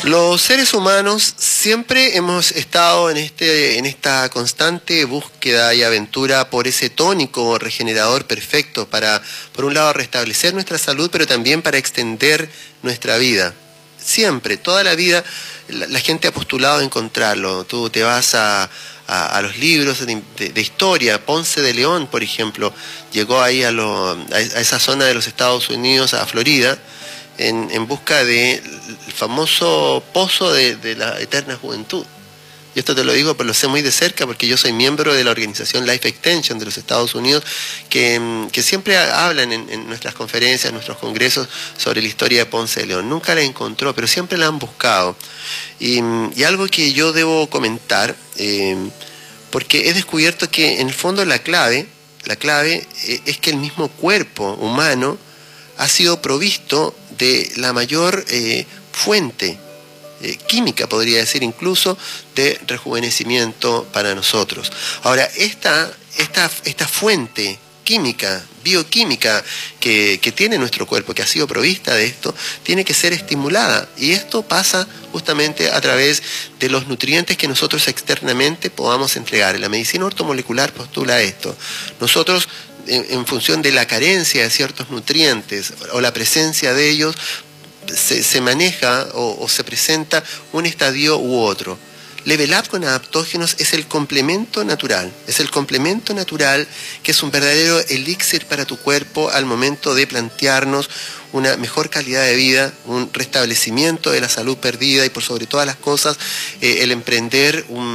Los seres humanos siempre hemos estado en esta constante búsqueda y aventura por ese tónico regenerador perfecto para, por un lado, restablecer nuestra salud, pero también para extender nuestra vida. Siempre, toda la vida, la gente ha postulado encontrarlo. Tú te vas a los libros de historia. Ponce de León, por ejemplo, llegó ahí a esa zona de los Estados Unidos, a Florida, en busca del famoso pozo de la eterna juventud. Y esto te lo digo, pero lo sé muy de cerca porque yo soy miembro de la organización Life Extension de los Estados Unidos, que siempre hablan en nuestras conferencias, en nuestros congresos, sobre la historia de Ponce de León. Nunca la encontró, pero siempre la han buscado. Y algo que yo debo comentar, porque he descubierto que en el fondo la clave es que el mismo cuerpo humano ha sido provisto de la mayor fuente química, podría decir incluso, de rejuvenecimiento para nosotros. Ahora, esta fuente química, bioquímica que tiene nuestro cuerpo, que ha sido provista de esto, tiene que ser estimulada. Y esto pasa justamente a través de los nutrientes que nosotros externamente podamos entregar. La medicina ortomolecular postula esto. Nosotros, en función de la carencia de ciertos nutrientes o la presencia de ellos, se maneja o se presenta un estadio u otro. Level Up con adaptógenos es el complemento natural, que es un verdadero elixir para tu cuerpo al momento de plantearnos una mejor calidad de vida, un restablecimiento de la salud perdida y por sobre todas las cosas el emprender un